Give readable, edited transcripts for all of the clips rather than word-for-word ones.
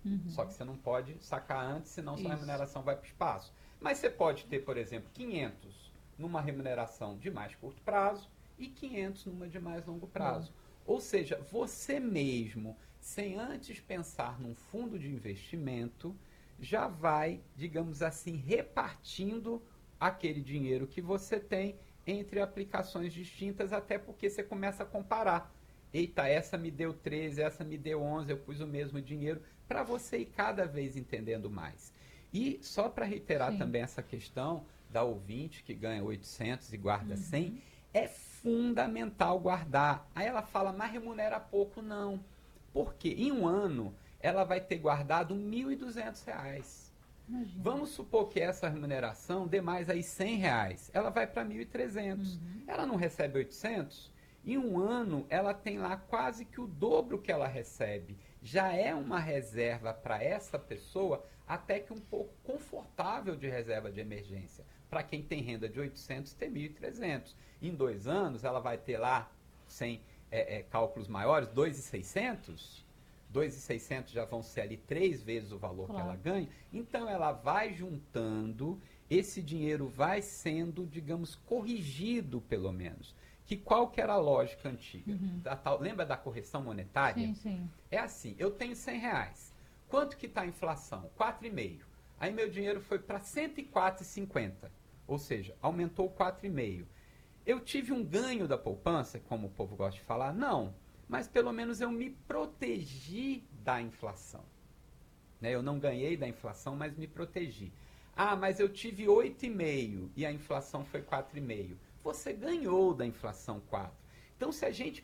Só que você não pode sacar antes, senão sua remuneração vai para o espaço. Mas você pode ter, por exemplo, 500 numa remuneração de mais curto prazo e 500 numa de mais longo prazo. Ou seja, você mesmo, sem antes pensar num fundo de investimento, já vai, digamos assim, repartindo aquele dinheiro que você tem entre aplicações distintas, até porque você começa a comparar. Eita, essa me deu 13, essa me deu 11, eu pus o mesmo dinheiro, para você ir cada vez entendendo mais. E só para reiterar também essa questão da ouvinte que ganha 800 e guarda 100, é fundamental guardar. Aí ela fala, mas remunera pouco. Não. Porque em um ano ela vai ter guardado R$ 1.200. Imagina. Vamos supor que essa remuneração dê mais aí R$ 100. Ela vai para 1.300. Ela não recebe 800? Em um ano, ela tem lá quase que o dobro que ela recebe. Já é uma reserva para essa pessoa, até que um pouco confortável de reserva de emergência. Para quem tem renda de 800, ter 1.300. Em 2 anos, ela vai ter lá, sem cálculos maiores, 2.600. 2.600 já vão ser ali 3 vezes o valor que ela ganha. Então, ela vai juntando, esse dinheiro vai sendo, digamos, corrigido, pelo menos. Que qual que era a lógica antiga? Lembra da correção monetária? Sim, sim. É assim, eu tenho R$ 100. Quanto que está a inflação? 4,5. Aí meu dinheiro foi para 104,50. Ou seja, aumentou 4,5. Eu tive um ganho da poupança, como o povo gosta de falar? Não. Mas pelo menos eu me protegi da inflação. Né? Eu não ganhei da inflação, mas me protegi. Ah, mas eu tive 8,5 e a inflação foi 4,5. Você ganhou da inflação 4. Então, se a gente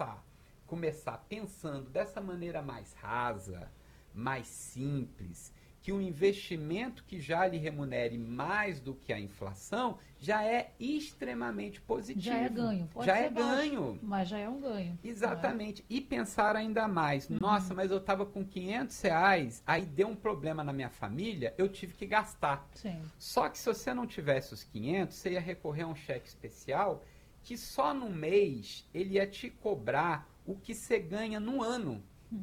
começar pensando dessa maneira mais rasa, mais simples, que um investimento que já lhe remunere mais do que a inflação já é extremamente positivo. Já é ganho. Pode já ser é baixo, ganho. mas já é um ganho. Exatamente. E pensar ainda mais. Nossa, mas eu estava com R$ 500, aí deu um problema na minha família, eu tive que gastar. Sim. Só que se você não tivesse os 500, você ia recorrer a um cheque especial que só no mês ele ia te cobrar o que você ganha no ano.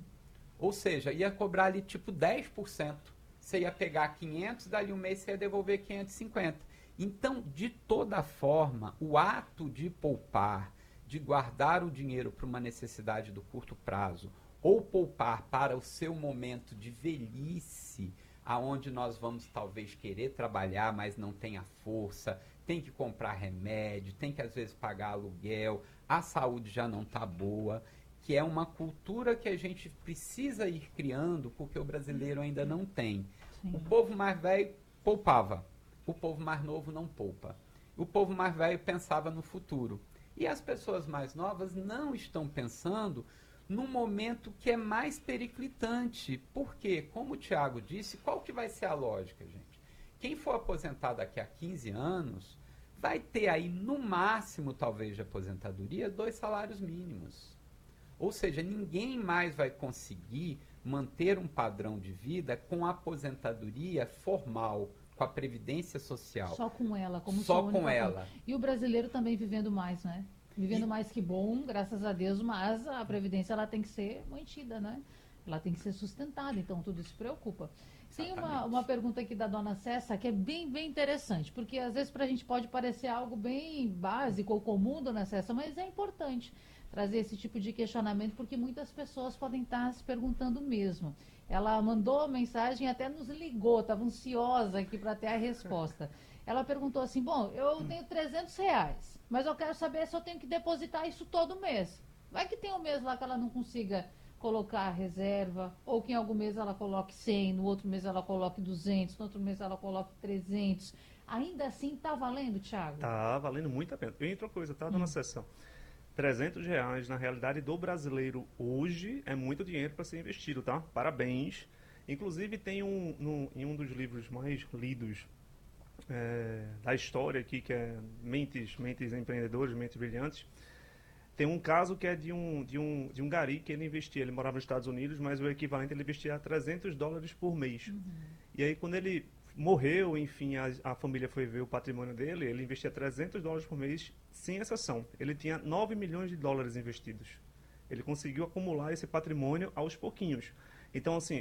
Ou seja, ia cobrar ali tipo 10%. Você ia pegar 500, dali um mês você ia devolver 550. Então, de toda forma, o ato de poupar, de guardar o dinheiro para uma necessidade do curto prazo, ou poupar para o seu momento de velhice, aonde nós vamos talvez querer trabalhar, mas não tem a força, tem que comprar remédio, tem que às vezes pagar aluguel, a saúde já não está boa, que é uma cultura que a gente precisa ir criando, porque o brasileiro ainda não tem. Sim. O povo mais velho poupava, o povo mais novo não poupa. O povo mais velho pensava no futuro. E as pessoas mais novas não estão pensando num momento que é mais periclitante. Porque, como o Thiago disse, qual que vai ser a lógica, gente? Quem for aposentado daqui a 15 anos vai ter aí, no máximo, talvez, de aposentadoria, 2 salários mínimos. Ou seja, ninguém mais vai conseguir manter um padrão de vida com a aposentadoria formal, com a previdência social. Só com ela, como Só sua única com fonte. ela. E o brasileiro também vivendo mais, né? Vivendo mais que bom, graças a Deus, mas a previdência ela tem que ser mantida, né? Ela tem que ser sustentada, então tudo isso preocupa. Tem uma pergunta aqui da dona Cessa que é bem, bem interessante, porque às vezes para a gente pode parecer algo bem básico ou comum, dona Cessa, mas é importante trazer esse tipo de questionamento, porque muitas pessoas podem estar se perguntando mesmo. Ela mandou mensagem, até nos ligou, estava ansiosa aqui para ter a resposta. Ela perguntou assim, bom, eu tenho R$ 300, mas eu quero saber se eu tenho que depositar isso todo mês. Vai que tem um mês lá que ela não consiga colocar reserva, ou que em algum mês ela coloque 100, no outro mês ela coloque 200, no outro mês ela coloque 300. Ainda assim tá valendo, Thiago? Tá valendo muito a pena. E outra coisa, tá, dona Sessão? R$ 300, na realidade, do brasileiro hoje, é muito dinheiro para ser investido, tá? Parabéns. Inclusive, tem em um dos livros mais lidos da história aqui, que é Mentes Empreendedores, Mentes Brilhantes, tem um caso que é de um gari que ele investia, ele morava nos Estados Unidos, mas o equivalente ele investia $300 por mês. E aí, quando ele morreu, enfim, a família foi ver o patrimônio dele, ele investia $300 por mês, sem exceção. Ele tinha $9 milhões investidos. Ele conseguiu acumular esse patrimônio aos pouquinhos. Então, assim,